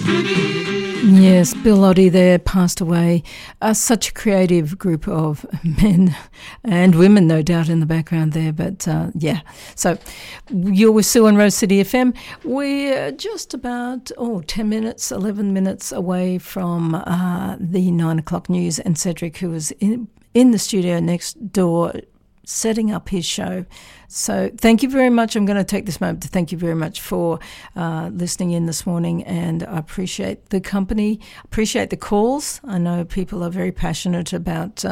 Yes, Bill Oddie there passed away. Such a creative group of men and women, no doubt, in the background there. But yeah, so you're with Sue and Rose City FM. We're just about 10 minutes, 11 minutes away from the 9 o'clock news, and Cedric, who was in the studio next door setting up his show. So thank you very much. I'm going to take this moment to thank you very much for listening in this morning, and I appreciate the company, appreciate the calls. I know people are very passionate about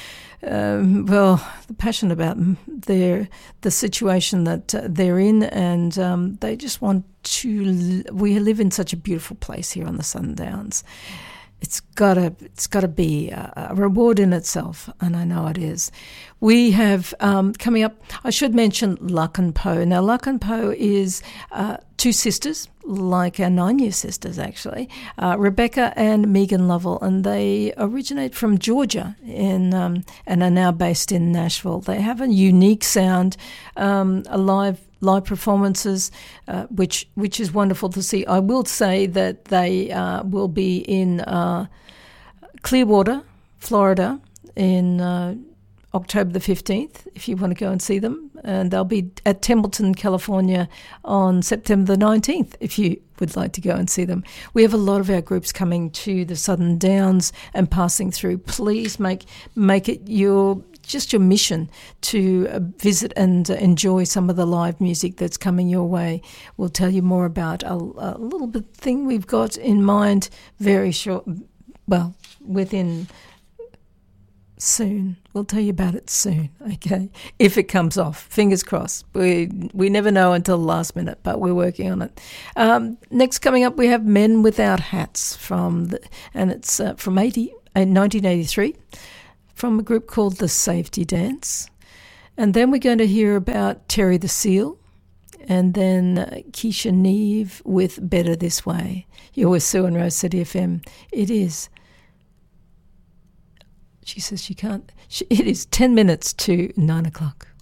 passionate about the situation that they're in, and they just want to. We live in such a beautiful place here on the Southern Downs. It's gotta be a reward in itself, and I know it is. We have coming up, I should mention Luck and Poe. Now, Luck and Poe is two sisters, like our 9-year sisters, actually, Rebecca and Megan Lovell, and they originate from Georgia and are now based in Nashville. They have a unique sound, a live performances, which is wonderful to see. I will say that they will be in Clearwater, Florida, in October the 15th, if you want to go and see them. And they'll be at Templeton, California on September the 19th, if you would like to go and see them. We have a lot of our groups coming to the Southern Downs and passing through. Please make it your mission to visit and enjoy some of the live music that's coming your way. We'll tell you more about a little bit thing we've got in mind very short, within soon. We'll tell you about it soon, okay? If it comes off, fingers crossed. We never know until the last minute, but we're working on it. Next coming up, we have Men Without Hats from 1983. From a group called The Safety Dance. And then we're going to hear about Terry the Seal, and then Keisha Neve with Better This Way. You're with Sue and Rose City FM. It is, she says she can't, it is 10 minutes to 9 o'clock.